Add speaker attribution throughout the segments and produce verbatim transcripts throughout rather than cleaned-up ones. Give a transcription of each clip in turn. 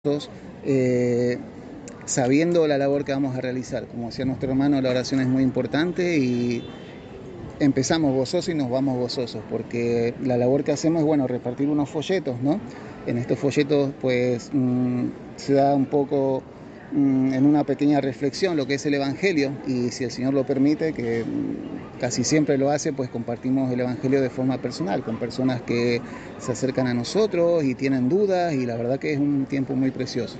Speaker 1: eh, sabiendo la labor que vamos a realizar. Como decía nuestro hermano, la oración es muy importante y empezamos gozosos y nos vamos gozosos, porque la labor que hacemos es, bueno, repartir unos folletos, ¿no? En estos folletos, pues, mmm, se da un poco mmm, en una pequeña reflexión lo que es el Evangelio, y si el Señor lo permite, que mmm, casi siempre lo hace, pues compartimos el Evangelio de forma personal, con personas que se acercan a nosotros y tienen dudas, y la verdad que es un tiempo muy precioso.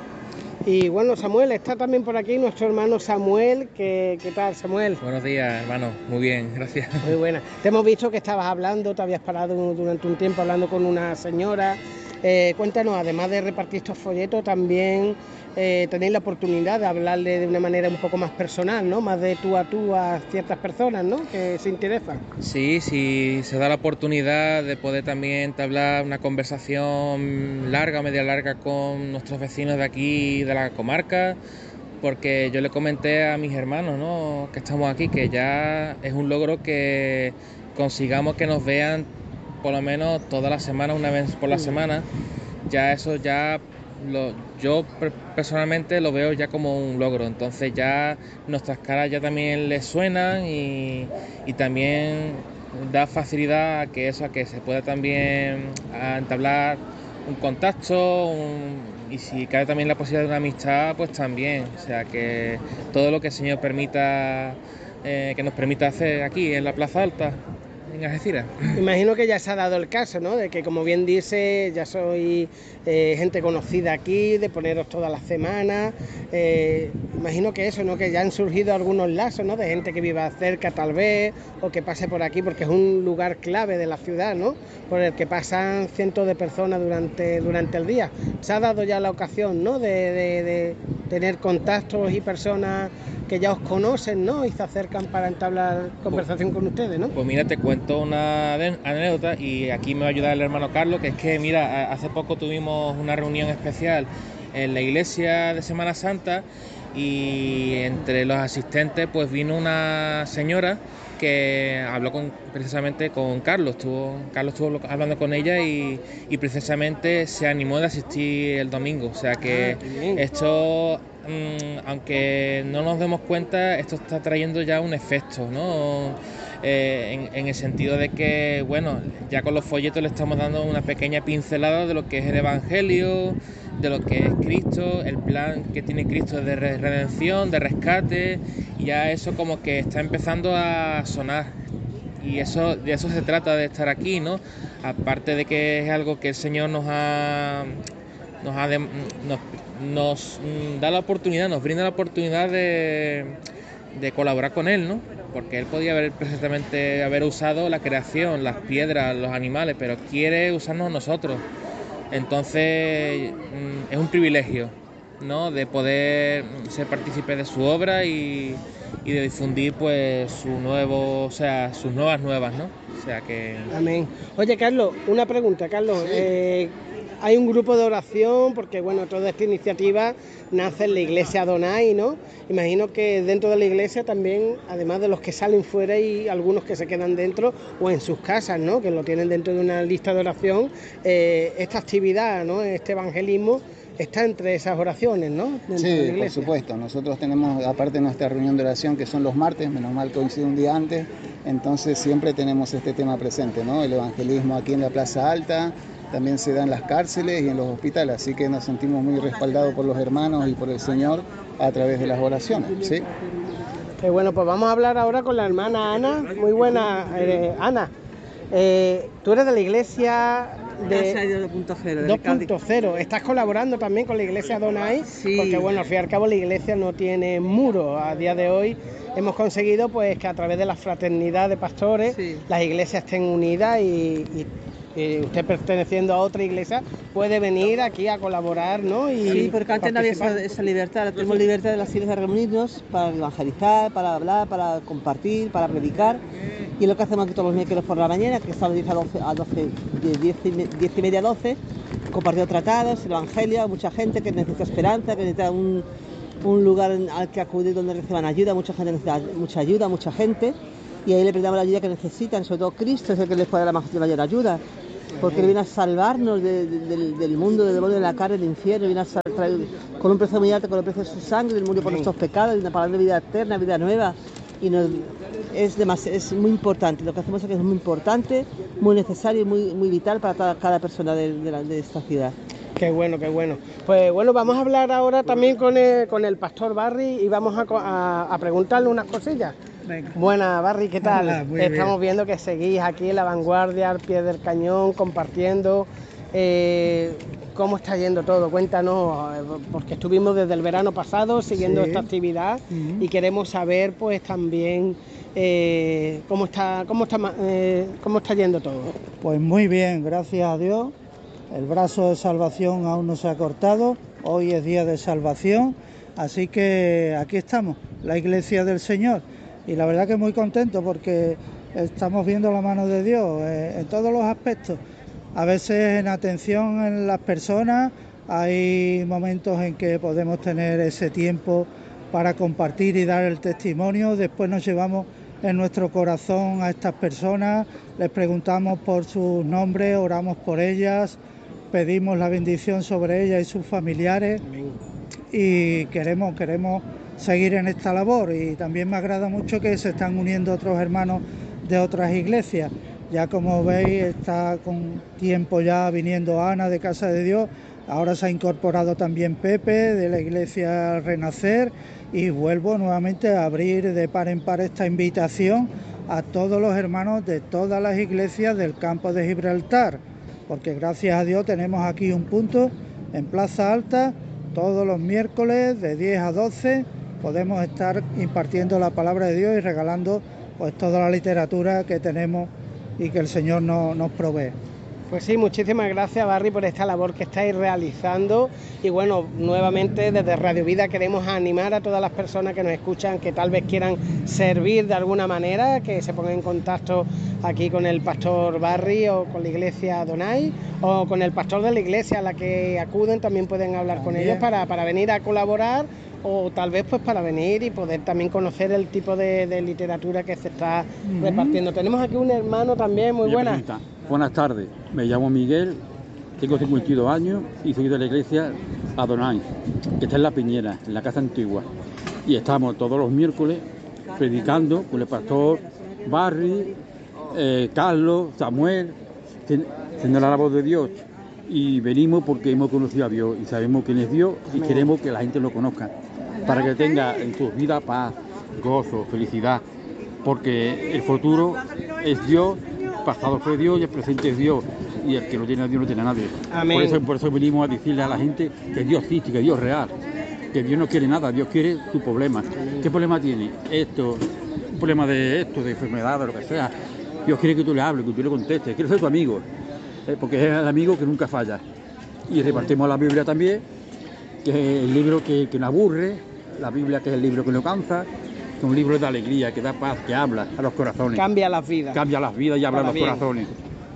Speaker 2: Y bueno, Samuel, está también por aquí nuestro hermano Samuel. ¿Qué, qué tal, Samuel?
Speaker 3: Buenos días, hermano. Muy bien, gracias.
Speaker 2: Muy buena. Te hemos visto que estabas hablando, te habías parado durante un tiempo hablando con una señora. Eh, cuéntanos, además de repartir estos folletos, también eh, tenéis la oportunidad de hablarle de una manera un poco más personal, ¿no? Más de tú a tú a ciertas personas, ¿no? Que se interesan.
Speaker 3: Sí, sí, se da la oportunidad de poder también entablar una conversación larga, media larga con nuestros vecinos de aquí, de la comarca, porque yo le comenté a mis hermanos, ¿no?, que estamos aquí, que ya es un logro que consigamos que nos vean por lo menos toda la semana, una vez por la semana. Ya eso ya lo, yo personalmente lo veo ya como un logro. Entonces ya nuestras caras ya también les suenan y, y también da facilidad a que eso, a que se pueda también entablar un contacto, un, y si cabe también la posibilidad de una amistad, pues también. O sea que todo lo que el Señor permita, eh, que nos permita hacer aquí en la Plaza Alta, en Algeciras.
Speaker 2: Imagino que ya se ha dado el caso, ¿no? De que, como bien dice, ya soy eh, gente conocida aquí, de poneros todas las semanas. Eh, imagino que eso, ¿no? Que ya han surgido algunos lazos, ¿no? De gente que viva cerca, tal vez, o que pase por aquí, porque es un lugar clave de la ciudad, ¿no? Por el que pasan cientos de personas durante, durante el día. Se ha dado ya la ocasión, ¿no? De, de, de tener contactos y personas que ya os conocen, ¿no? Y se acercan para entablar conversación con ustedes, ¿no?
Speaker 3: Pues mira, te cuento una anécdota, y aquí me va a ayudar el hermano Carlos, que es que, mira, hace poco tuvimos una reunión especial en la iglesia de Semana Santa, y entre los asistentes pues vino una señora que habló con, precisamente con Carlos, estuvo, Carlos estuvo hablando con ella y, y precisamente se animó de asistir el domingo. O sea que ah, esto, mmm, aunque no nos demos cuenta, esto está trayendo ya un efecto, ¿no? Eh, en, en el sentido de que, bueno, ya con los folletos le estamos dando una pequeña pincelada de lo que es el Evangelio, de lo que es Cristo, el plan que tiene Cristo de redención, de rescate, y ya eso como que está empezando a sonar. Y eso, de eso se trata, de estar aquí, ¿no? Aparte de que es algo que el Señor nos ha, nos, ha de, nos, nos da la oportunidad, nos brinda la oportunidad de, de colaborar con Él, ¿no? Porque Él podía haber perfectamente haber usado la creación, las piedras, los animales, pero quiere usarnos nosotros. Entonces es un privilegio, ¿no?, de poder ser partícipe de su obra y, y de difundir pues su nuevo, o sea, sus nuevas nuevas, ¿no? O sea que...
Speaker 2: Amén. Oye, Carlos, una pregunta, Carlos. Sí. Eh, hay un grupo de oración, porque bueno, toda esta iniciativa nace en la iglesia Adonai, ¿no? Imagino que dentro de la iglesia también, además de los que salen fuera, hay algunos que se quedan dentro o en sus casas, ¿no? Que lo tienen dentro de una lista de oración. Eh, esta actividad, ¿no? Este evangelismo está entre esas oraciones, ¿no? Dentro
Speaker 1: sí,
Speaker 2: de la iglesia.
Speaker 1: Por supuesto. Nosotros tenemos, aparte de nuestra reunión de oración, que son los martes, menos mal coincide un día antes, entonces siempre tenemos este tema presente, ¿no? El evangelismo aquí en la Plaza Alta, también se da en las cárceles y en los hospitales, así que nos sentimos muy respaldados por los hermanos y por el Señor a través de las oraciones, ¿sí?
Speaker 2: Eh, bueno, pues vamos a hablar ahora con la hermana Ana. Muy buena, eh, Ana. Eh, tú eres de la iglesia de
Speaker 4: dos punto cero.
Speaker 2: dos punto cero. ¿Estás colaborando también con la iglesia Adonai?
Speaker 4: Sí.
Speaker 2: Porque bueno, al fin y al cabo la iglesia no tiene muro. A día de hoy hemos conseguido pues que a través de la fraternidad de pastores, sí, las iglesias estén unidas y, y y usted, perteneciendo a otra iglesia, puede venir aquí a colaborar, ¿no? Y
Speaker 4: sí, porque antes no había esa, esa libertad. Ahora tenemos libertad de las iglesias de reunirnos para evangelizar, para hablar, para compartir, para predicar. Y es lo que hacemos aquí todos los miércoles por la mañana, que estamos de diez a doce, a doce, de diez y media a doce, compartiendo tratados, el evangelio, mucha gente que necesita esperanza, que necesita un, un lugar al que acudir donde reciban ayuda. Mucha gente necesita mucha ayuda, mucha gente. Y ahí le brindamos la ayuda que necesitan, sobre todo Cristo es el que les puede dar la mayor ayuda. porque Él viene a salvarnos de, de, del, del mundo, del demonio de la carne, del infierno, viene a sal, traer, con un precio muy alto, con el precio de su sangre, del murió por nuestros pecados, y una palabra de vida eterna, vida nueva, y nos, es, demasiado, es muy importante, lo que hacemos aquí es muy importante, muy necesario y muy, muy vital para toda, cada persona de, de, la, de esta ciudad.
Speaker 2: Qué bueno, qué bueno. Pues bueno, vamos a hablar ahora también con el, con el pastor Barry y vamos a, a, a preguntarle unas cosillas.
Speaker 5: Venga.
Speaker 2: Buenas, Barry, ¿qué tal?
Speaker 5: Hola, muy
Speaker 2: Estamos
Speaker 5: bien.
Speaker 2: viendo que seguís aquí en la vanguardia, al pie del cañón, compartiendo. Eh, ¿Cómo está yendo todo? Cuéntanos, porque estuvimos desde el verano pasado siguiendo
Speaker 5: Sí.
Speaker 2: esta actividad
Speaker 5: Uh-huh.
Speaker 2: y queremos saber pues también eh, cómo está, cómo está, eh, cómo está yendo todo.
Speaker 5: Pues muy bien, gracias a Dios. El brazo de salvación aún no se ha cortado. Hoy es día de salvación. Así que aquí estamos, la Iglesia del Señor. Y la verdad que muy contento porque estamos viendo la mano de Dios eh, en todos los aspectos. A veces en atención en las personas, hay momentos en que podemos tener ese tiempo para compartir y dar el testimonio. Después nos llevamos en nuestro corazón a estas personas, les preguntamos por sus nombres, oramos por ellas, pedimos la bendición sobre ellas y sus familiares.
Speaker 2: Amén.
Speaker 5: Y queremos, queremos seguir en esta labor, y también me agrada mucho que se están uniendo otros hermanos de otras iglesias. Ya como veis, está con tiempo ya viniendo Ana de Casa de Dios, ahora se ha incorporado también Pepe de la iglesia Renacer, y vuelvo nuevamente a abrir de par en par esta invitación a todos los hermanos de todas las iglesias del campo de Gibraltar, porque gracias a Dios tenemos aquí un punto en Plaza Alta. Todos los miércoles de diez a doce podemos estar impartiendo la palabra de Dios y regalando pues toda la literatura que tenemos y que el Señor no, nos provee.
Speaker 2: Pues sí, muchísimas gracias, Barry, por esta labor que estáis realizando. Y bueno, nuevamente desde Radio Vida queremos animar a todas las personas que nos escuchan, que tal vez quieran servir de alguna manera, que se pongan en contacto aquí con el pastor Barry o con la iglesia Donai, o con el pastor de la iglesia a la que acuden, también pueden hablar con ellos para, para venir a colaborar, o tal vez pues para venir y poder también conocer el tipo de, de literatura que se está uh-huh. repartiendo. Tenemos aquí un hermano también, muy buenas.
Speaker 6: Buenas tardes, me llamo Miguel, tengo cincuenta y dos años y soy de la iglesia Adonai, que está en La Piñera, en la casa antigua. Y estamos todos los miércoles predicando con el pastor Barry, eh, Carlos, Samuel, haciendo la labor de Dios. Y venimos porque hemos conocido a Dios y sabemos quién es Dios y queremos que la gente lo conozca, para que tenga en sus vidas paz, gozo, felicidad, porque el futuro es Dios, el pasado fue Dios y el presente es Dios, y el que no tiene a Dios no tiene a nadie.
Speaker 2: Amén.
Speaker 6: Por eso, por eso venimos a decirle a la gente que Dios existe, que Dios es real, que Dios no quiere nada, Dios quiere su problema. ¿Qué problema tiene? Esto, un problema de esto, de enfermedad, de lo que sea. Dios quiere que tú le hables, que tú le contestes, quiere ser tu amigo, eh, porque es el amigo que nunca falla. Y repartimos la Biblia también, que es el libro que, que nos aburre, la Biblia que es el libro que nos cansa, que es un libro de alegría, que da paz, que habla a los corazones.
Speaker 2: Cambia las vidas.
Speaker 6: Cambia las vidas y habla a los
Speaker 2: bien.
Speaker 6: corazones.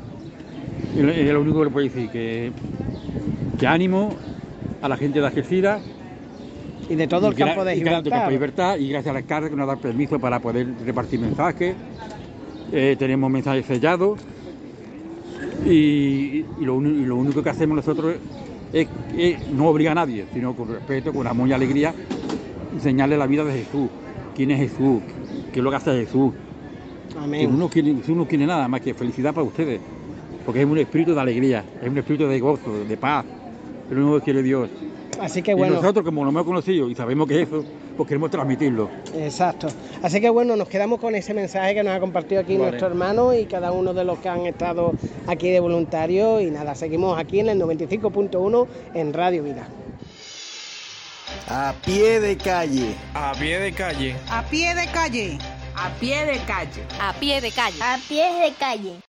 Speaker 6: Y es lo único que le puedo decir, que, que ánimo a la gente de Algeciras.
Speaker 2: Y de todo el
Speaker 6: y
Speaker 2: campo de Gibraltar.
Speaker 6: De campo de Gibraltar, y gracias a la carga que nos da permiso para poder repartir mensajes. Eh, tenemos mensajes sellados. Y, y, lo, y lo único que hacemos nosotros es, es no obligar a nadie, sino con respeto, con amor y alegría, enseñarle la vida de Jesús, quién es Jesús, qué es lo que hace Jesús.
Speaker 2: Amén.
Speaker 6: Que uno quiere, Jesús no quiere nada más que felicidad para ustedes, porque es un espíritu de alegría, es un espíritu de gozo, de paz, es lo único que quiere Dios.
Speaker 2: Así que bueno.
Speaker 6: Y nosotros, como lo hemos conocido y sabemos que es eso, pues queremos transmitirlo.
Speaker 2: Exacto. Así que bueno, nos quedamos con ese mensaje que nos ha compartido aquí vale. nuestro hermano y cada uno de los que han estado aquí de voluntarios. Y nada, seguimos aquí en el noventa y cinco punto uno en Radio Vida.
Speaker 7: A pie de calle.
Speaker 8: A pie de calle.
Speaker 9: A pie de calle.
Speaker 10: A pie de calle.
Speaker 11: A pie de calle.
Speaker 12: A pie de calle.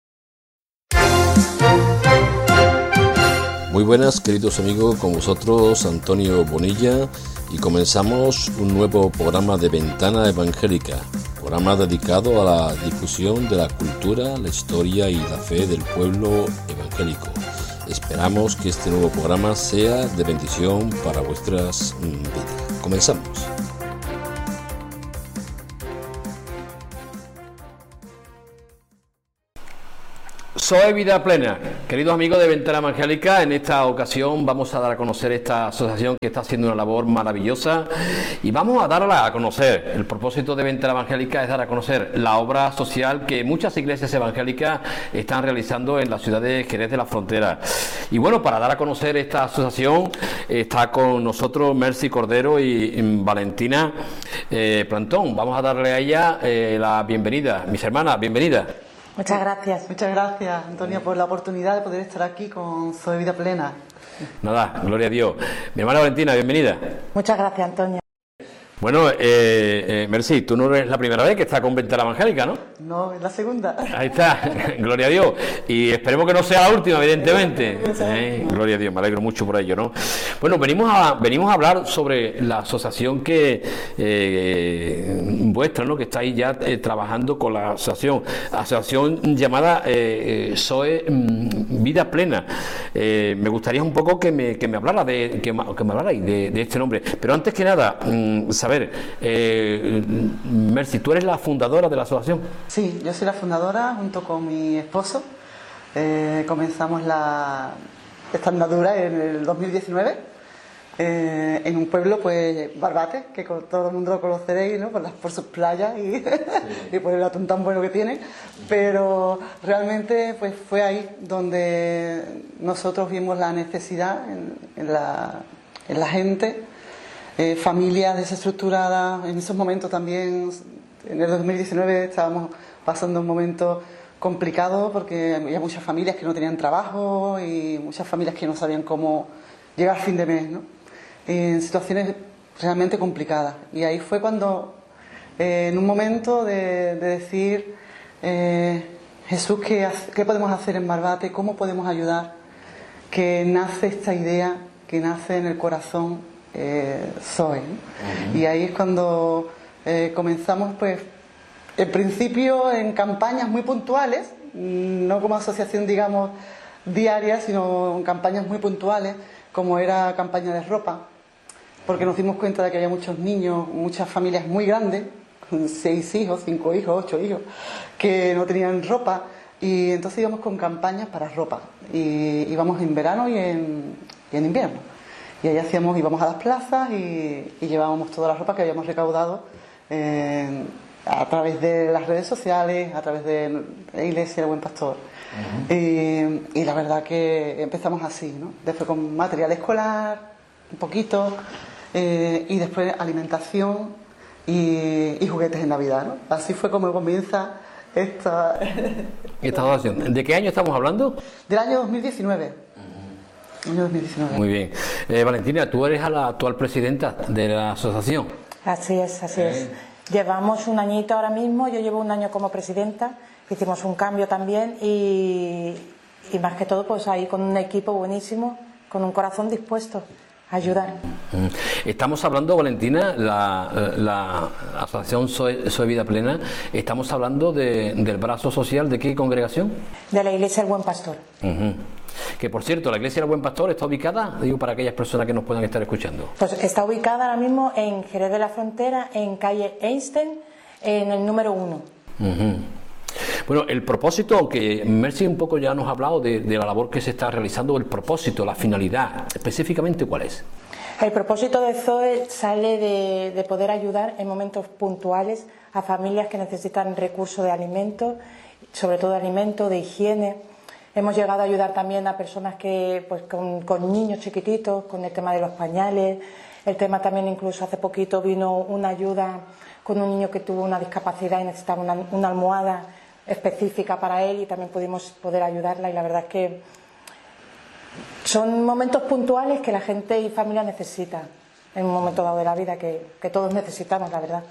Speaker 13: Muy buenas, queridos amigos, con vosotros Antonio Bonilla, y comenzamos un nuevo programa de Ventana Evangélica, programa dedicado a la difusión de la cultura, la historia y la fe del pueblo evangélico. Esperamos que este nuevo programa sea de bendición para vuestras vidas. Comenzamos. Soy Vida Plena. Queridos amigos de Ventana Evangélica, en esta ocasión vamos a dar a conocer esta asociación que está haciendo una labor maravillosa y vamos a darla a conocer. El propósito de Ventana Evangélica es dar a conocer la obra social que muchas iglesias evangélicas están realizando en la ciudad de Jerez de la Frontera. Y bueno, para dar a conocer esta asociación está con nosotros Mercy Cordero y, y Valentina eh, Plantón. Vamos a darle a ella eh, la bienvenida. Mis hermanas, bienvenidas.
Speaker 8: Muchas gracias.
Speaker 4: Muchas gracias, Antonio, por la oportunidad de poder estar aquí con Soy Vida Plena.
Speaker 13: Nada, gloria a Dios. Mi hermana Valentina, bienvenida.
Speaker 8: Muchas gracias, Antonio.
Speaker 13: Bueno, eh, eh, Mercy, tú no eres la primera vez que estás con Ventana Evangélica, ¿no?
Speaker 4: No, es la segunda.
Speaker 13: Ahí está, gloria a Dios. Y esperemos que no sea la última, evidentemente. Eh, gloria a Dios, me alegro mucho por ello, ¿no? Bueno, venimos a, venimos a hablar sobre la asociación que eh, vuestra, ¿no? Que estáis ya eh, trabajando con la asociación, asociación llamada eh, Soy Vida Plena. Eh, me gustaría un poco que me, que me hablara de, que, que me hablarais de, de este nombre. Pero antes que nada, mmm, a ver, eh, Mercy, ¿tú eres la fundadora de la asociación?
Speaker 4: Sí, yo soy la fundadora junto con mi esposo. Eh, comenzamos la, esta andadura en el dos mil diecinueve eh, en un pueblo, pues Barbate, que todo el mundo lo conoceréis, ¿no? Por, las, por sus playas y, sí. y por el atún tan bueno que tiene. Pero realmente pues fue ahí donde nosotros vimos la necesidad en, en, la, en la gente. Eh, familias desestructuradas, en esos momentos también, en el dos mil diecinueve estábamos pasando un momento complicado porque había muchas familias que no tenían trabajo y muchas familias que no sabían cómo llegar a fin de mes, ¿no? En situaciones realmente complicadas. Y ahí fue cuando, eh, en un momento de, de decir, eh, Jesús, ¿qué, ¿qué podemos hacer en Barbate? ¿Cómo podemos ayudar? Que nace esta idea, que nace en el corazón. Eh, soy, ¿no? Uh-huh. Y ahí es cuando eh, comenzamos, pues, en principio en campañas muy puntuales, no como asociación, digamos, diaria, sino en campañas muy puntuales, como era campaña de ropa, porque nos dimos cuenta de que había muchos niños, muchas familias muy grandes, con seis hijos, cinco hijos, ocho hijos, que no tenían ropa, y entonces íbamos con campañas para ropa, y íbamos en verano y en, y en invierno. Y ahí hacíamos, íbamos a las plazas y, y llevábamos toda la ropa que habíamos recaudado eh, a través de las redes sociales, a través de la iglesia del Buen Pastor. Uh-huh. y, y la verdad que empezamos así, ¿no? Después con material escolar, un poquito, eh, y después alimentación y, y juguetes en Navidad, ¿no? Así fue como comienza esta...
Speaker 13: esta asociación. ¿De qué año estamos hablando?
Speaker 4: Del año dos mil diecinueve. Año dos mil diecinueve.
Speaker 13: Muy bien. Eh, Valentina, tú eres la actual presidenta de la asociación.
Speaker 8: Así es, así eh. es. Llevamos un añito ahora mismo, yo llevo un año como presidenta, hicimos un cambio también y, y más que todo pues ahí con un equipo buenísimo, con un corazón dispuesto a ayudar.
Speaker 13: Estamos hablando, Valentina, la, la asociación Soy, Soy Vida Plena, estamos hablando de, del brazo social de qué congregación?
Speaker 8: De la Iglesia del Buen Pastor.
Speaker 13: Uh-huh. Que por cierto, la Iglesia del Buen Pastor está ubicada, digo, para aquellas personas que nos puedan estar escuchando.
Speaker 8: Pues está ubicada ahora mismo en Jerez de la Frontera, en calle Einstein, en el número uno.
Speaker 13: Uh-huh. Bueno, el propósito, aunque Mercy un poco ya nos ha hablado de, de la labor que se está realizando, el propósito, la finalidad, específicamente, ¿cuál es?
Speaker 8: El propósito de Zoe sale de, de poder ayudar en momentos puntuales a familias que necesitan recursos de alimentos, sobre todo de alimentos, de higiene. Hemos llegado a ayudar también a personas que, pues, con, con niños chiquititos, con el tema de los pañales. El tema también, incluso hace poquito vino una ayuda con un niño que tuvo una discapacidad y necesitaba una, una almohada específica para él y también pudimos poder ayudarla. Y la verdad es que son momentos puntuales que la gente y familia necesita en un momento dado de la vida, que, que todos necesitamos, la verdad.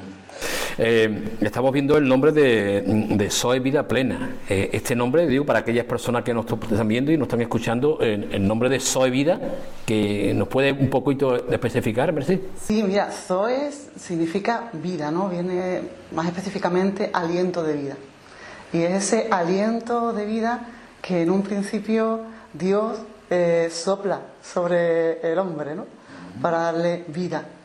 Speaker 13: Eh, estamos viendo el nombre de, de Soy Vida Plena. Eh, este nombre, digo, para aquellas personas que nos están viendo y nos están escuchando, eh, el nombre de Soy Vida, que nos puede un poquito especificar, Mercy.
Speaker 4: Sí, mira, Zoe significa vida, ¿no? Viene más específicamente aliento de vida. Y es ese aliento de vida que en un principio Dios eh, sopla sobre el hombre, ¿no? Para darle vida.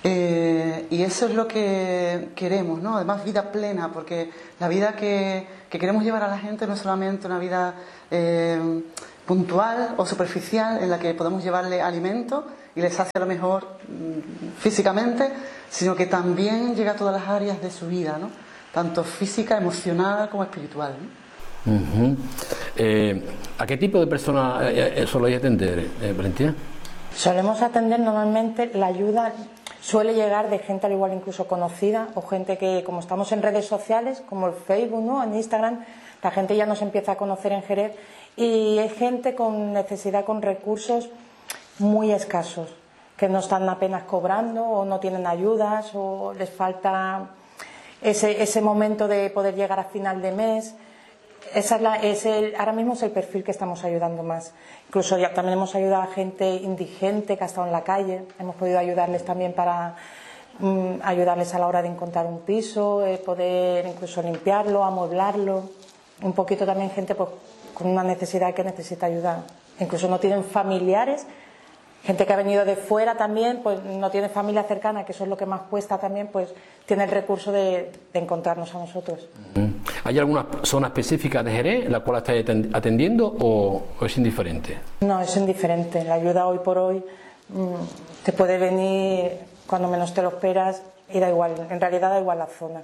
Speaker 9: Eh, y eso es lo que queremos, ¿no? Además, vida plena, porque la vida que, que queremos llevar a la gente no es solamente una vida eh, puntual o superficial en la que podemos llevarle alimento y les hace a lo mejor mmm, físicamente, sino que también llega a todas las áreas de su vida, ¿no? Tanto física, emocional como espiritual, ¿no?
Speaker 10: Uh-huh. eh, ¿A qué tipo de personas eh, soléis atender, eh, Valentina?
Speaker 8: Solemos atender normalmente, la ayuda suele llegar de gente al igual incluso conocida o gente que, como estamos en redes sociales, como el Facebook, ¿no?, en Instagram, la gente ya nos empieza a conocer en Jerez y es gente con necesidad, con recursos muy escasos, que no están apenas cobrando o no tienen ayudas o les falta ese, ese momento de poder llegar a final de mes. Esa es la, es el, ahora mismo es el perfil que estamos ayudando más. Incluso ya también hemos ayudado a gente indigente que ha estado en la calle. Hemos podido ayudarles también para mm, ayudarles a la hora de encontrar un piso, eh, poder incluso limpiarlo, amueblarlo. Un poquito también gente pues, con una necesidad que necesita ayuda. Incluso no tienen familiares. Gente que ha venido de fuera también, pues no tiene familia cercana, que eso es lo que más cuesta también, pues tiene el recurso de, de encontrarnos a nosotros.
Speaker 10: ¿Hay alguna zona específica de Jerez en la cual estáis atendiendo o, o es indiferente?
Speaker 8: No, es indiferente. La ayuda hoy por hoy mmm, te puede venir cuando menos te lo esperas y da igual, en realidad da igual la zona.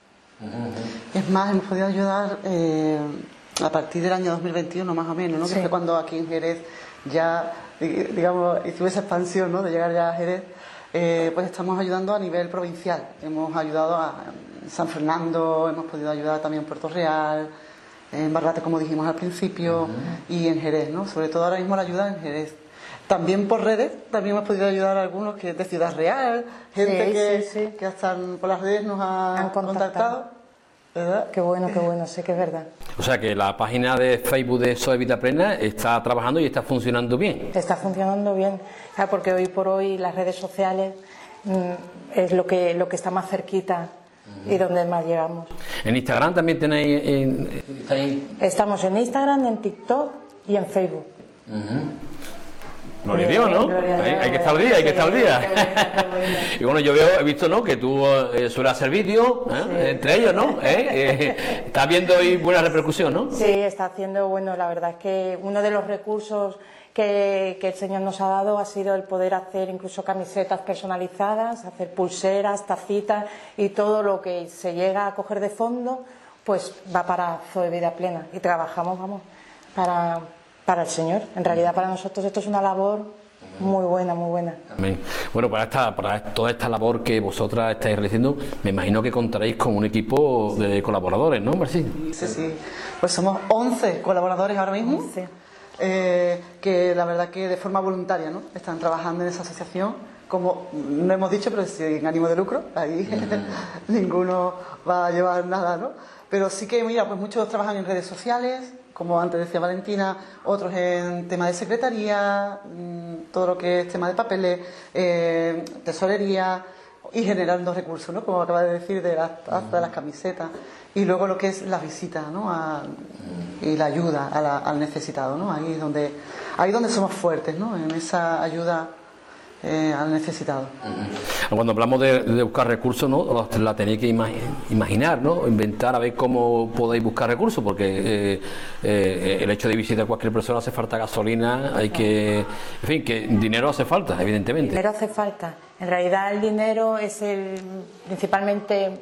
Speaker 9: Es más, hemos podido ayudar eh, a partir del año dos mil veintiuno más o menos, ¿no? Sí. Que fue cuando aquí en Jerez ya, digamos, hizo esa expansión, ¿no?, de llegar ya a Jerez. Eh, pues estamos ayudando a nivel provincial. Hemos ayudado a San Fernando, hemos podido ayudar también en Puerto Real, en Barbate, como dijimos al principio, uh-huh. y en Jerez, ¿no? Sobre todo ahora mismo la ayuda en Jerez. También por redes, también hemos podido ayudar a algunos que de Ciudad Real, gente sí, que, sí, sí. que hasta por las redes nos ha han contactado. contactado. ¿Verdad?
Speaker 8: Qué bueno, qué bueno, sé que es verdad.
Speaker 10: O sea que la página de Facebook de Soy Vida Plena está trabajando y está funcionando bien.
Speaker 8: Está funcionando bien, claro, porque hoy por hoy las redes sociales mmm, es lo que, lo que está más cerquita uh-huh. y donde más llegamos.
Speaker 10: ¿En Instagram también tenéis? En, en...
Speaker 8: Estamos en Instagram, en TikTok y en Facebook.
Speaker 10: Uh-huh. Gloria a Dios, ¿no? Hay, hay que estar al día, hay que estar al día. Y bueno, yo veo, he visto, ¿no?, que tú eh, sueles hacer vídeos, ¿eh? sí. entre ellos, ¿no? ¿Eh? Eh, ¿Estás viendo ahí buena repercusión, no?
Speaker 8: Sí, está haciendo, bueno, la verdad es que uno de los recursos que, que el Señor nos ha dado ha sido el poder hacer incluso camisetas personalizadas, hacer pulseras, tacitas y todo lo que se llega a coger de fondo, pues va para Zoe Vida Plena y trabajamos, vamos, para... para el Señor. En realidad para nosotros esto es una labor muy buena, muy buena.
Speaker 10: Amén. Bueno, para, esta, para toda esta labor que vosotras estáis realizando, me imagino que contaréis con un equipo de colaboradores, ¿no, Marcín?
Speaker 9: Sí, sí. Pues somos once colaboradores ahora mismo, sí. eh, que la verdad que de forma voluntaria, ¿no?, están trabajando en esa asociación, como no hemos dicho, pero sin ánimo de lucro, ahí uh-huh. ninguno va a llevar nada, ¿no? Pero sí que, mira, pues muchos trabajan en redes sociales, como antes decía Valentina, otros en tema de secretaría, todo lo que es tema de papeles, eh, tesorería y generando recursos, ¿no?, como acaba de decir, de las tazas, de las camisetas, y luego lo que es la visita, ¿no?, a, y la ayuda a la, al necesitado, ¿no? Ahí es donde, ahí donde somos fuertes, ¿no?, en esa ayuda eh, al necesitado.
Speaker 10: Cuando hablamos de, de buscar recursos, ¿no?, la tenéis que imag imaginar, ¿no?, inventar a ver cómo podéis buscar recursos, porque eh, eh, el hecho de visitar a cualquier persona hace falta gasolina, hay que, en fin, que dinero hace falta, evidentemente.
Speaker 8: Dinero hace falta. En realidad el dinero es el, principalmente,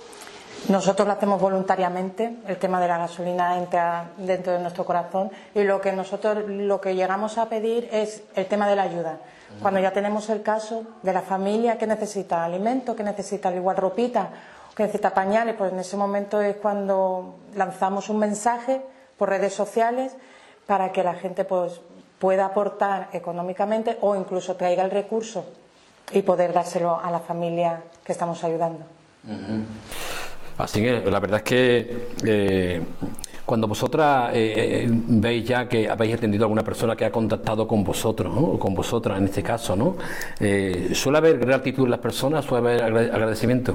Speaker 8: nosotros lo hacemos voluntariamente, el tema de la gasolina entra dentro de nuestro corazón y lo que nosotros, lo que llegamos a pedir es el tema de la ayuda. Cuando ya tenemos el caso de la familia que necesita alimento, que necesita al igual ropita, que necesita pañales, pues en ese momento es cuando lanzamos un mensaje por redes sociales para que la gente pues pueda aportar económicamente o incluso traiga el recurso y poder dárselo a la familia que estamos ayudando.
Speaker 10: Uh-huh. Así que la verdad es que eh, cuando vosotras eh, veis ya que habéis atendido a alguna persona que ha contactado con vosotros, ¿no?, o con vosotras en este caso, ¿no?, eh, ¿suele haber gratitud en las personas? ¿Suele haber agradecimiento?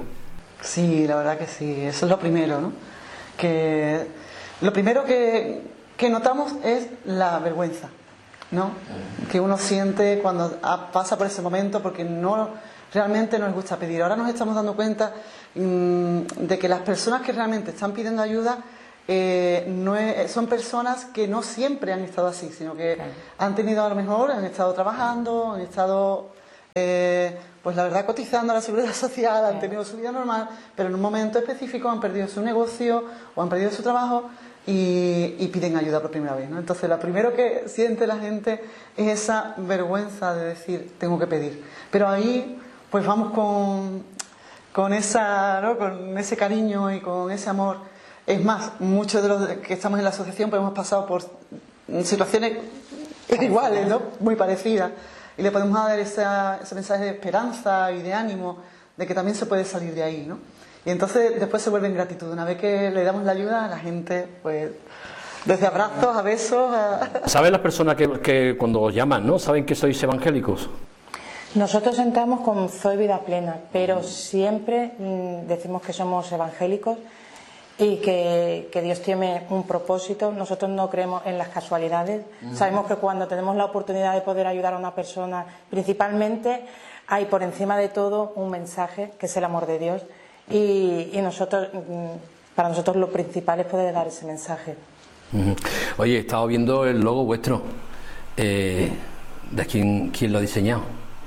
Speaker 9: Sí, la verdad que sí, eso es lo primero, ¿no? Que lo primero que, que notamos es la vergüenza. ¿no? Que uno siente cuando pasa por ese momento, porque no realmente nos gusta pedir. Ahora nos estamos dando cuenta mmm, de que las personas que realmente están pidiendo ayuda eh, no es, son personas que no siempre han estado así, sino que han tenido, a lo mejor, han estado trabajando, han estado, eh, pues la verdad, cotizando a la Seguridad Social, han tenido su vida normal, pero en un momento específico han perdido su negocio o han perdido su trabajo y, y piden ayuda por primera vez, ¿no? Entonces, lo primero que siente la gente es esa vergüenza de decir, tengo que pedir. Pero ahí, pues vamos con, con, esa, ¿no? con ese cariño y con ese amor. Es más, muchos de los que estamos en la asociación pues hemos pasado por situaciones iguales, ¿no? Muy parecidas. Y le podemos dar esa, ese mensaje de esperanza y de ánimo, de que también se puede salir de ahí, ¿no? Y entonces después se vuelve en gratitud. Una vez que le damos la ayuda a la gente, pues desde abrazos a besos a...
Speaker 10: ¿Saben las personas que, que cuando os llaman, ¿no? ¿Saben que sois evangélicos?
Speaker 8: Nosotros entramos con Zoe Vida Plena, pero siempre mmm, decimos que somos evangélicos y que, que Dios tiene un propósito. Nosotros no creemos en las casualidades. Uh-huh. Sabemos que cuando tenemos la oportunidad de poder ayudar a una persona, principalmente hay por encima de todo un mensaje que es el amor de Dios, y, y nosotros, para nosotros lo principal es poder dar ese mensaje.
Speaker 10: Uh-huh. Oye, he estado viendo el logo vuestro. Eh, ¿De quién, quién lo ha diseñado?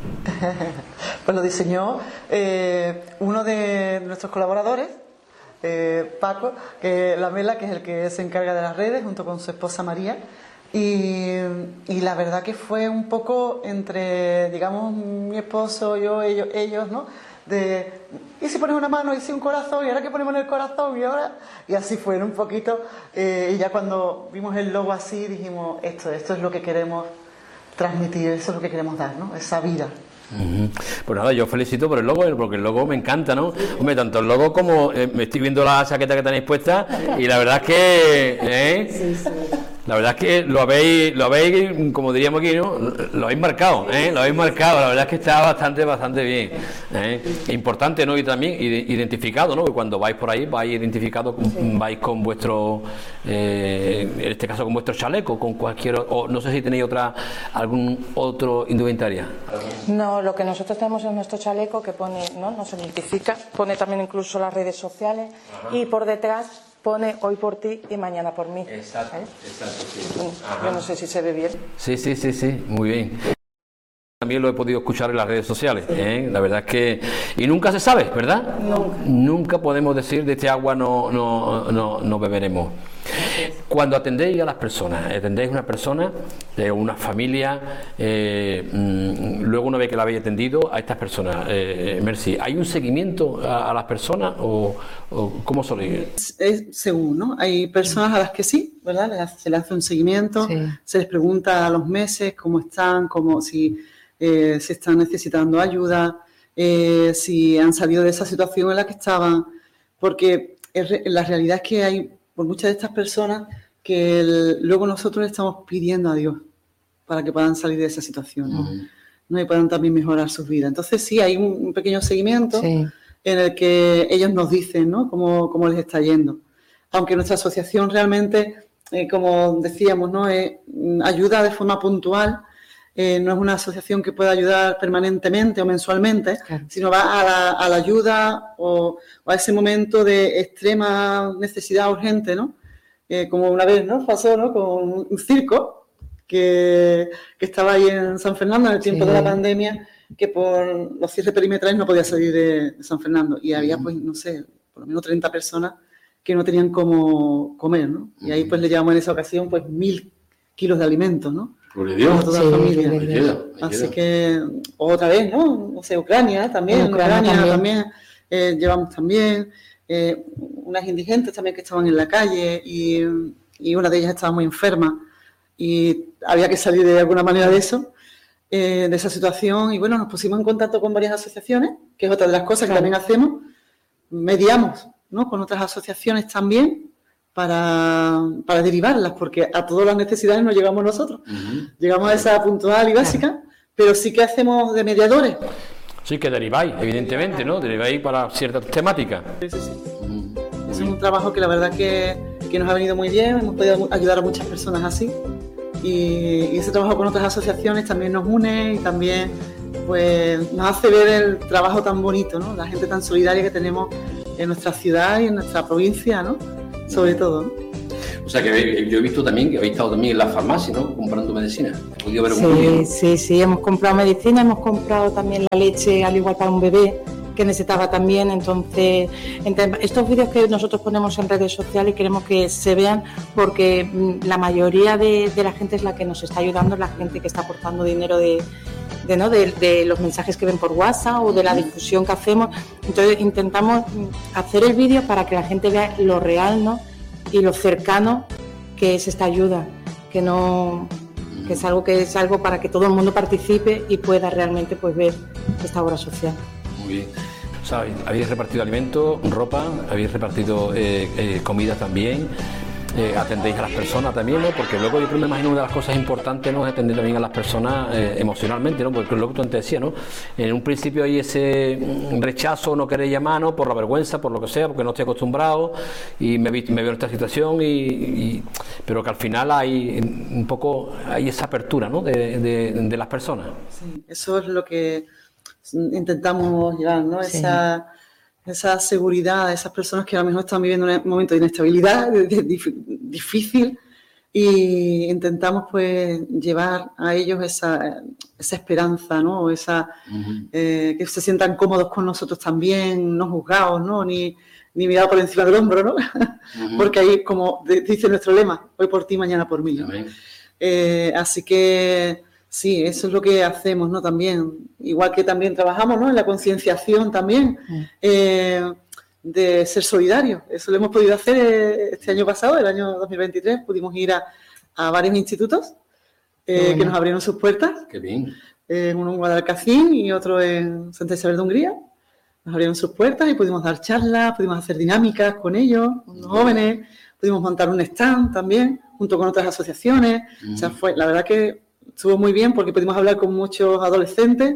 Speaker 9: Pues lo diseñó eh, uno de nuestros colaboradores, eh, Paco, que la Mela, que es el que se encarga de las redes, junto con su esposa María. Y, y la verdad que fue un poco entre, digamos, mi esposo, yo, ellos, ellos, ¿no? De, ¿y si pones una mano? ¿Y si un corazón? ¿Y ahora qué ponemos en el corazón? Y ahora, y así fue, ¿no? Un poquito. Eh, y ya cuando vimos el logo así, dijimos, esto, esto es lo que queremos transmitir, eso es lo que queremos dar, ¿no? Esa vida.
Speaker 10: Uh-huh. Pues nada, yo felicito por el logo, porque el logo me encanta, ¿no? Hombre, tanto el logo como eh, me estoy viendo la chaqueta que tenéis puesta y la verdad es que ¿eh? sí, sí. La verdad es que lo habéis, lo habéis, como diríamos aquí, ¿no? Lo habéis marcado, ¿eh? Lo habéis marcado, la verdad es que está bastante, bastante bien, ¿eh? Importante, ¿no? Y también identificado, ¿no? Que cuando vais por ahí, vais identificado, sí. Vais con vuestro, eh, en este caso con vuestro chaleco, con cualquier, o no sé si tenéis otra, algún otro indumentaria.
Speaker 8: No, lo que nosotros tenemos es nuestro chaleco que pone, ¿no? Nos identifica, pone también incluso las redes sociales. Ajá. Y por detrás pone hoy por ti y mañana por mí.
Speaker 10: Exacto, ¿eh? Exacto, sí.
Speaker 8: Yo no sé si se ve bien.
Speaker 10: Sí, sí, sí, sí, muy bien. También lo he podido escuchar en las redes sociales, ¿eh? La verdad es que... Y nunca se sabe, ¿verdad?
Speaker 8: Nunca.
Speaker 10: Nunca podemos decir de este agua no, no, no, no beberemos. Cuando atendéis a las personas, atendéis a una persona, de una familia, eh, mmm, luego una vez que la habéis atendido a estas personas, eh, Mercy, ¿hay un seguimiento a, a las personas o, o cómo soléis?
Speaker 9: Es, es según, ¿no? Hay personas a las que sí, ¿verdad? Se les hace un seguimiento, sí. Se les pregunta a los meses cómo están, cómo, si, eh, si están necesitando ayuda, eh, si han salido de esa situación en la que estaban, porque es, la realidad es que hay por muchas de estas personas que el, luego nosotros le estamos pidiendo a Dios para que puedan salir de esa situación, ¿no? Uh-huh. ¿no? Y puedan también mejorar sus vidas. Entonces sí, hay un, un pequeño seguimiento, sí. En el que ellos nos dicen, ¿no? cómo, cómo les está yendo. Aunque nuestra asociación realmente, eh, como decíamos, ¿no? Eh, ayuda de forma puntual, eh, no es una asociación que pueda ayudar permanentemente o mensualmente, claro. Sino va a la, a la ayuda o, o a ese momento de extrema necesidad urgente, ¿no? Eh, como una vez, ¿no? Pasó, ¿no? Con un circo que, que estaba ahí en San Fernando en el tiempo sí. de la pandemia, que por los cierres perimetrales no podía salir de, de San Fernando. Y había, pues, no sé, por lo menos treinta personas que no tenían cómo comer, ¿no? Y ahí, pues, le llevamos en esa ocasión, pues, mil kilos de alimentos, ¿no?
Speaker 10: Por Dios.
Speaker 9: A toda
Speaker 10: sí,
Speaker 9: la familia.
Speaker 10: Me queda, me
Speaker 9: Así
Speaker 10: queda.
Speaker 9: que, otra vez, ¿no? No sé, Ucrania también, en Ucrania, Ucrania también, también eh, llevamos también eh, unas indigentes también que estaban en la calle y, y una de ellas estaba muy enferma y había que salir de alguna manera de eso, eh, de esa situación, y bueno, nos pusimos en contacto con varias asociaciones, que es otra de las cosas claro. que también hacemos, mediamos, ¿no? Con otras asociaciones también, Para, para derivarlas, porque a todas las necesidades no llegamos nosotros. Uh-huh. Llegamos a esa puntual y básica, pero sí que hacemos de mediadores.
Speaker 10: Sí, que deriváis, evidentemente, ¿no? Deriváis para ciertas temáticas.
Speaker 9: Sí, sí, sí. Uh-huh. Es un trabajo que la verdad que, que nos ha venido muy bien, hemos podido ayudar a muchas personas así, y, y ese trabajo con otras asociaciones también nos une y también pues nos hace ver el trabajo tan bonito, ¿no? La gente tan solidaria que tenemos en nuestra ciudad y en nuestra provincia, ¿no? Sobre todo, ¿no?
Speaker 10: O sea, que yo he visto también que habéis estado también en la farmacia, ¿no? Comprando medicina. ¿He podido ver un
Speaker 8: Sí,
Speaker 10: vídeo?
Speaker 8: sí, sí, hemos comprado medicina, hemos comprado también la leche, al igual para un bebé que necesitaba también. Entonces, entre estos vídeos que nosotros ponemos en redes sociales queremos que se vean porque mm, la mayoría de, de la gente es la que nos está ayudando, la gente que está aportando dinero de, de, ¿no? de, de los mensajes que ven por WhatsApp o de la difusión que hacemos. Entonces, intentamos hacer el vídeo para que la gente vea lo real, ¿no? Y lo cercano que es esta ayuda, que no que es algo que es algo para que todo el mundo participe y pueda realmente pues ver esta obra social.
Speaker 10: Muy bien. O sea, habéis repartido alimentos, ropa, habéis repartido eh, eh, comida también, eh, atendéis a las personas también, ¿no? Porque luego yo creo, me imagino, una de las cosas importantes, ¿no?, es atender también a las personas eh, emocionalmente, ¿no? Porque luego tú antes decías, ¿no? En un principio hay ese rechazo, no querer llamar, ¿no? Por la vergüenza, por lo que sea, porque no estoy acostumbrado y me, vi, me veo en esta situación, y, y, pero que al final hay un poco, hay esa apertura, ¿no? de, de, de las personas.
Speaker 9: Sí, eso es lo que intentamos llevar, ¿no? Sí. Esa, esa seguridad de esesas personas que ahora mismo están viviendo un momento de inestabilidad de, de, de, difícil, y intentamos pues llevar a ellos esa, esa esperanza, ¿no? Esa, uh-huh. eh, que se sientan cómodos con nosotros también, no juzgados, ¿no? Ni, ni mirados por encima del hombro, ¿no? Uh-huh. Porque ahí, como dice nuestro lema, hoy por ti, mañana por mí, ¿no? Uh-huh. eh, así que sí, eso es lo que hacemos, ¿no? También, igual que también trabajamos, ¿no? En la concienciación también, eh, de ser solidarios. Eso lo hemos podido hacer este año pasado, el año dos mil veintitrés, pudimos ir a, a varios institutos eh, bueno. que nos abrieron sus puertas.
Speaker 10: Qué bien.
Speaker 9: Eh, uno en Guadalcacín y otro en Santa Isabel de Hungría. Nos abrieron sus puertas y pudimos dar charlas, pudimos hacer dinámicas con ellos, con los jóvenes, pudimos montar un stand también, junto con otras asociaciones. Mm. O sea, fue, la verdad que estuvo muy bien porque pudimos hablar con muchos adolescentes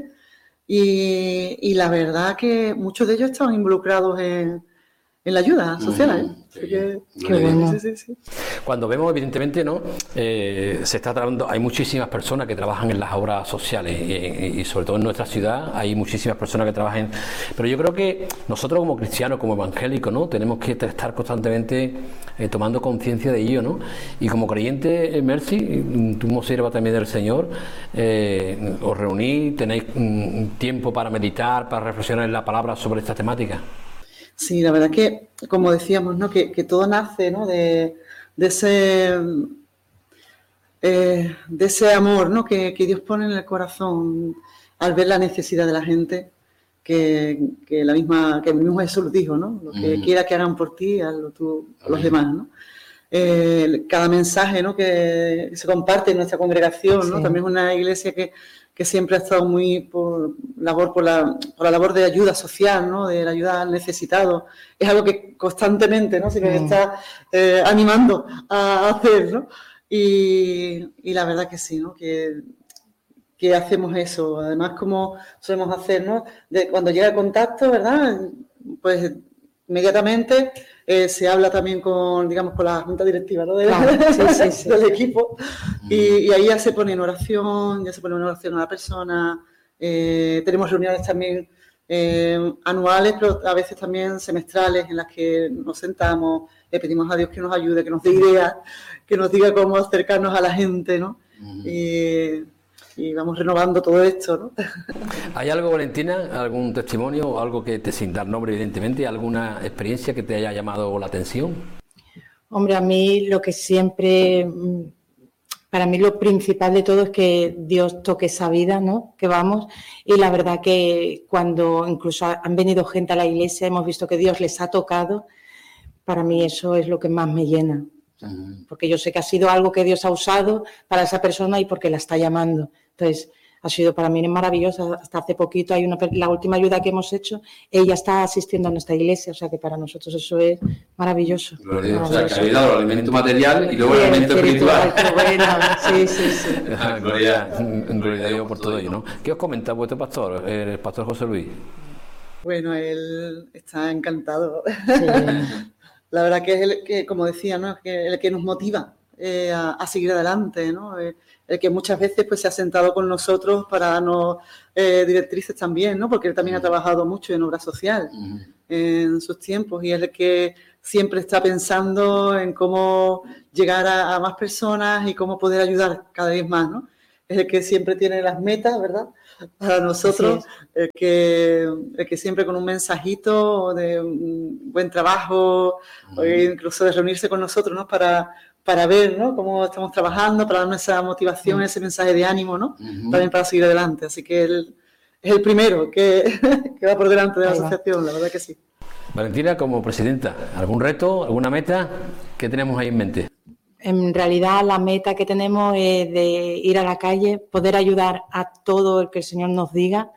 Speaker 9: y, y la verdad que muchos de ellos estaban involucrados en, en la ayuda social, ¿eh?
Speaker 10: Sí,
Speaker 9: que,
Speaker 10: qué bueno.
Speaker 9: Sí, sí, sí.
Speaker 10: Cuando vemos, evidentemente, ¿no? Eh, se está trabajando, hay muchísimas personas que trabajan en las obras sociales y, y sobre todo en nuestra ciudad hay muchísimas personas que trabajan, pero yo creo que nosotros como cristianos, como evangélicos, ¿no? Tenemos que estar constantemente eh, tomando conciencia de ello, ¿no? Y como creyente, eh, Mercy, tú como sierva también del Señor, eh, os reunís, tenéis mm, tiempo para meditar, para reflexionar en la palabra sobre esta temática.
Speaker 9: Sí, la verdad que, como decíamos, ¿no? que, que todo nace, ¿no? de, de, ese, eh, de ese amor, ¿no? que, que Dios pone en el corazón al ver la necesidad de la gente, que, que, la misma, que el mismo Jesús dijo, ¿no? Lo que mm. quiera que hagan por ti, hazlo tú a los demás, ¿no? Eh, cada mensaje, ¿no? que se comparte en nuestra congregación, ¿no? Sí. También es una iglesia que que siempre ha estado muy por labor por la, por la labor de ayuda social, ¿no? De la ayuda al necesitado. Es algo que constantemente, ¿no? Se nos mm. está eh, animando a hacer, ¿no? Y, y la verdad que sí, ¿no? Que, que hacemos eso. Además, como solemos hacer, ¿no? De, cuando llega el contacto, ¿verdad? Pues inmediatamente eh, se habla también con, digamos, con la junta directiva, ¿no? De, claro, sí, sí, sí. del equipo, y, y ahí ya se pone en oración, ya se pone en oración a la persona. Eh, tenemos reuniones también eh, anuales, pero a veces también semestrales, en las que nos sentamos, le pedimos a Dios que nos ayude, que nos dé ideas, que nos diga cómo acercarnos a la gente, ¿no? Uh-huh. Y, y vamos renovando todo esto, ¿no?
Speaker 10: ¿Hay algo, Valentina, algún testimonio, algo que te, sin dar nombre evidentemente, alguna experiencia que te haya llamado la atención?
Speaker 8: Hombre, a mí lo que siempre, para mí lo principal de todo es que Dios toque esa vida, ¿no? Que vamos, y la verdad que cuando incluso han venido gente a la iglesia, hemos visto que Dios les ha tocado, para mí eso es lo que más me llena. Porque yo sé que ha sido algo que Dios ha usado para esa persona y porque la está llamando. Entonces, ha sido para mí maravilloso. Hasta hace poquito hay una, la última ayuda que hemos hecho, ella está asistiendo a nuestra iglesia, o sea que para nosotros eso es maravilloso.
Speaker 10: Gloria, maravilloso. O sea, que habéis dado el alimento material y luego el alimento espiritual. espiritual. Bueno,
Speaker 8: sí, sí, sí.
Speaker 10: Gloria, gloria a Dios por todo ello, ¿no? ¿Qué os comenta vuestro pastor, el pastor José Luis?
Speaker 9: Bueno, él está encantado. Sí. La verdad que es el que, como decía, ¿no? Es el que nos motiva eh, a, a seguir adelante, ¿no? Eh, el que muchas veces pues se ha sentado con nosotros para darnos eh, directrices también, ¿no? Porque él también ha trabajado mucho en obra social uh-huh. en sus tiempos y es el que siempre está pensando en cómo llegar a, a más personas y cómo poder ayudar cada vez más, ¿no? Es el que siempre tiene las metas, ¿verdad? Para nosotros, el que, el que siempre con un mensajito de un buen trabajo, uh-huh. o incluso de reunirse con nosotros, ¿no? Para, para ver, ¿no? Cómo estamos trabajando, para darnos esa motivación, uh-huh. ese mensaje de ánimo, ¿no? Uh-huh. También para seguir adelante. Así que él es el primero que, que va por delante de la asociación, la verdad que sí.
Speaker 10: Valentina, como presidenta, ¿algún reto, alguna meta? ¿Qué tenemos ahí en mente?
Speaker 8: En realidad la meta que tenemos es de ir a la calle, poder ayudar a todo el que el Señor nos diga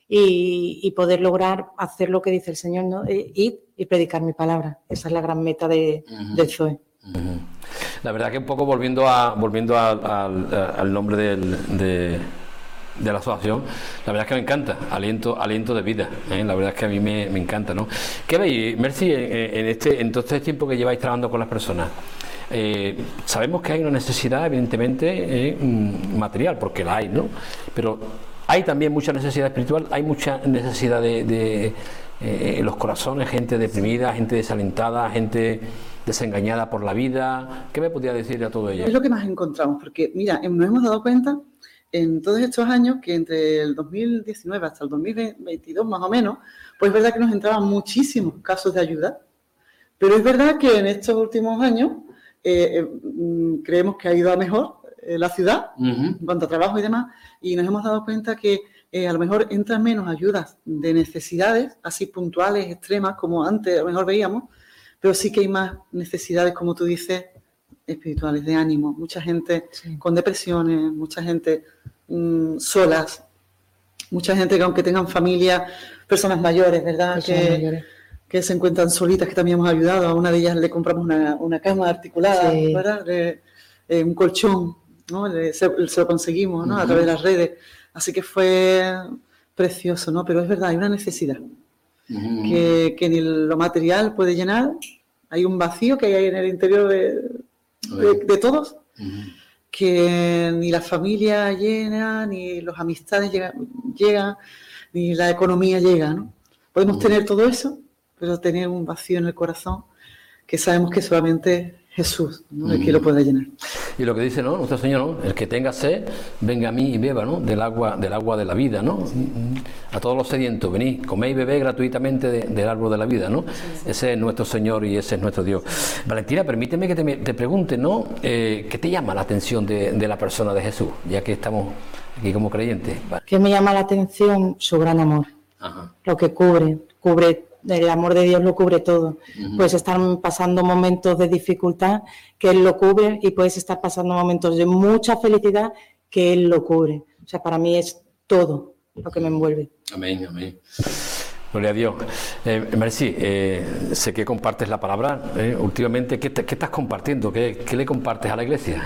Speaker 8: y, y poder lograr hacer lo que dice el Señor, ¿no? Ir y predicar mi palabra. Esa es la gran meta de, uh-huh. del Z O E.
Speaker 10: Uh-huh. La verdad que un poco volviendo a volviendo a, a, a, al nombre del, de, de la asociación, la verdad es que me encanta, aliento aliento de vida, ¿eh? La verdad es que a mí me, me encanta, ¿no? ¿Qué veis, Mercy, en, en, este, en todo este tiempo que lleváis trabajando con las personas? Eh, sabemos que hay una necesidad evidentemente eh, material, porque la hay, ¿no? Pero hay también mucha necesidad espiritual, hay mucha necesidad de, de eh, en los corazones, gente deprimida, gente desalentada, gente desengañada por la vida. ¿Qué me podría decir a todo ello?
Speaker 9: Es lo que más encontramos, porque mira, nos hemos dado cuenta en todos estos años que entre el dos mil diecinueve hasta el dos mil veintidós más o menos, pues es verdad que nos entraban muchísimos casos de ayuda, pero es verdad que en estos últimos años Eh, eh, creemos que ha ido a mejor eh, la ciudad uh-huh. en cuanto a trabajo y demás, y nos hemos dado cuenta que eh, a lo mejor entran menos ayudas de necesidades así puntuales, extremas, como antes a lo mejor veíamos, pero sí que hay más necesidades, como tú dices, espirituales, de ánimo. Mucha gente sí. con depresiones, mucha gente mmm, solas, mucha gente que aunque tengan familia, personas mayores, ¿verdad? Personas que, mayores. que se encuentran solitas, que también hemos ayudado. A una de ellas le compramos una, una cama articulada, sí. ¿verdad? Le, eh, un colchón, ¿no? Le, se, se lo conseguimos, ¿no? Uh-huh. A través de las redes. Así que fue precioso, ¿no? Pero es verdad, hay una necesidad uh-huh. que, que ni lo material puede llenar. Hay un vacío que hay en el interior de, de, de todos, uh-huh. que ni la familia llena, ni las amistades llegan, llegan, ni la economía llega, ¿no? Podemos uh-huh. tener todo eso, pero tener un vacío en el corazón que sabemos que solamente Jesús, ¿no? El que lo puede llenar.
Speaker 10: Y lo que dice, ¿no? Nuestro Señor, ¿no? El que tenga sed, venga a mí y beba, ¿no? Del agua, del agua de la vida, ¿no? A todos los sedientos, venid, comed y bebed gratuitamente de, del árbol de la vida, ¿no? Sí, sí. Ese es nuestro Señor y ese es nuestro Dios. Valentina, permíteme que te, te pregunte, ¿no? Eh, ¿Qué te llama la atención de, de la persona de Jesús, ya que estamos aquí como creyentes? Vale.
Speaker 8: ¿Qué me llama la atención? Su gran amor. Ajá. Lo que cubre, cubre. El amor de Dios lo cubre todo. Uh-huh. Puedes estar pasando momentos de dificultad que Él lo cubre y puedes estar pasando momentos de mucha felicidad que Él lo cubre. O sea, para mí es todo lo que me envuelve.
Speaker 10: Amén, amén. Gloria a Dios. Eh, Mercy, eh, sé que compartes la palabra. Eh, últimamente, ¿qué, te, ¿qué estás compartiendo? ¿Qué, ¿Qué le compartes a la iglesia?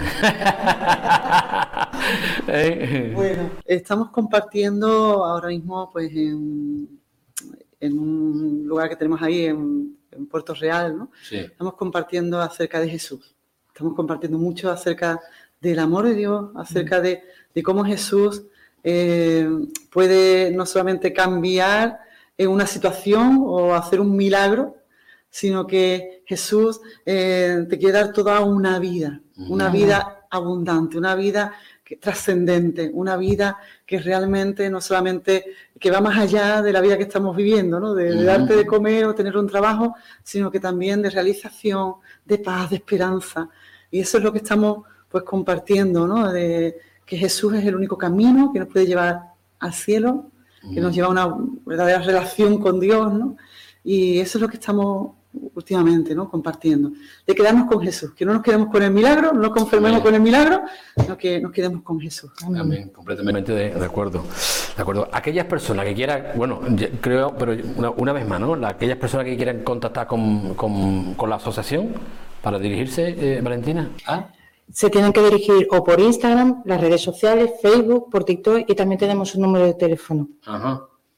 Speaker 9: eh. Bueno, estamos compartiendo ahora mismo pues en... en un lugar que tenemos ahí en, en Puerto Real, ¿no? Sí. Estamos compartiendo acerca de Jesús. Estamos compartiendo mucho acerca del amor de Dios, acerca mm. de, de cómo Jesús eh, puede no solamente cambiar en una situación o hacer un milagro, sino que Jesús eh, te quiere dar toda una vida, mm. una vida abundante, una vida trascendente, una vida que realmente no solamente que va más allá de la vida que estamos viviendo, ¿no? de, de darte de comer o tener un trabajo, sino que también de realización, de paz, de esperanza. Y eso es lo que estamos pues compartiendo, ¿no? De que Jesús es el único camino que nos puede llevar al cielo, que nos lleva a una verdadera relación con Dios, ¿no? Y eso es lo que estamos últimamente, ¿no? Compartiendo, de quedarnos con Jesús, que no nos quedemos con el milagro, no nos conformemos Amén. Con el milagro, sino que nos quedemos con Jesús.
Speaker 10: Amén, Amén. Completamente de, de acuerdo. De acuerdo. Aquellas personas que quieran, bueno, creo, pero una, una vez más, ¿no? La, aquellas personas que quieran contactar con, con, con la asociación para dirigirse, eh, Valentina, ¿ah?
Speaker 8: Se tienen que dirigir o por Instagram, las redes sociales, Facebook, por TikTok y también tenemos un número de teléfono.
Speaker 10: Ajá.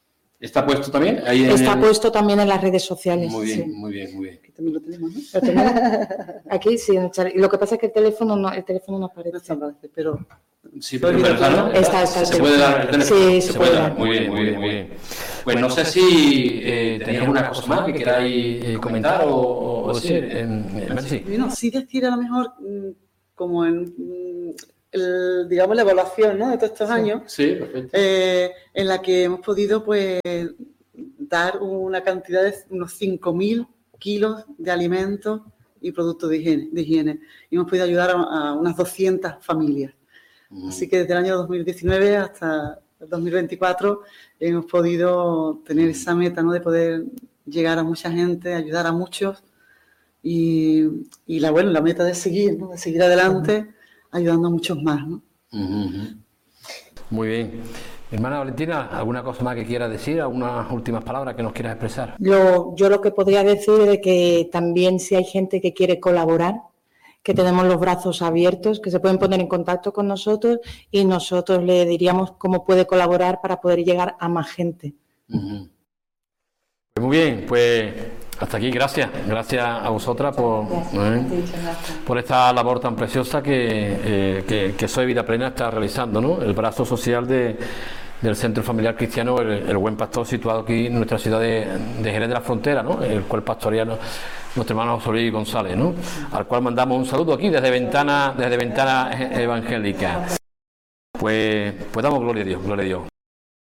Speaker 10: ¿Está puesto también? Ahí en
Speaker 8: Está
Speaker 10: el...
Speaker 8: puesto también en las redes sociales.
Speaker 10: Muy bien,
Speaker 8: sí.
Speaker 10: muy bien, muy bien.
Speaker 9: Aquí también lo tenemos, ¿no?
Speaker 8: Lo tenemos aquí, sí. En el chat. Y lo que pasa es que el teléfono no, el teléfono no aparece.
Speaker 9: No aparece, pero...
Speaker 10: Sí, pero, pero está, ¿no?
Speaker 8: Está, está,
Speaker 10: ¿Se puede dar el teléfono?
Speaker 8: Sí, se,
Speaker 10: se
Speaker 8: puede
Speaker 10: puede
Speaker 8: dar.
Speaker 10: dar. Muy bien, muy bien, muy bien. Pues no sé si eh, tenéis alguna cosa más que queráis eh, comentar o, o decir. En, en, sí.
Speaker 9: Bueno, sí decir a lo mejor, como en, el, digamos, la evaluación, ¿no?, de todos estos
Speaker 10: sí.
Speaker 9: años,
Speaker 10: Sí, perfecto.
Speaker 9: Eh, en la que hemos podido, pues, dar una cantidad de unos cinco mil kilos de alimentos y productos de higiene, de higiene. Y hemos podido ayudar a, a unas doscientas familias. Mm. Así que desde el año dos mil diecinueve hasta el dos mil veinticuatro hemos podido tener esa meta, ¿no?, de poder llegar a mucha gente, ayudar a muchos. Y, y la, bueno, la meta de seguir, ¿no?, de seguir adelante, ayudando a muchos más, ¿no?
Speaker 10: Uh-huh. Muy bien. Hermana Valentina, ¿alguna cosa más que quieras decir? ¿Algunas últimas palabras que nos quieras expresar?
Speaker 8: Lo, yo lo que podría decir es que también si hay gente que quiere colaborar, que tenemos los brazos abiertos, que se pueden poner en contacto con nosotros y nosotros le diríamos cómo puede colaborar para poder llegar a más gente.
Speaker 10: Uh-huh. Pues muy bien, pues hasta aquí, gracias. Gracias a vosotras por, ¿eh? por esta labor tan preciosa que, eh, que, que Soy Vida Plena está realizando, ¿no? El brazo social de, del Centro Familiar Cristiano, el, el Buen Pastor, situado aquí en nuestra ciudad de, de Jerez de la Frontera, ¿no? El cual pastorea nuestro hermano José Luis González, ¿no? Al cual mandamos un saludo aquí desde Ventana, desde Ventana Evangélica. Pues, pues damos gloria a Dios, gloria a Dios.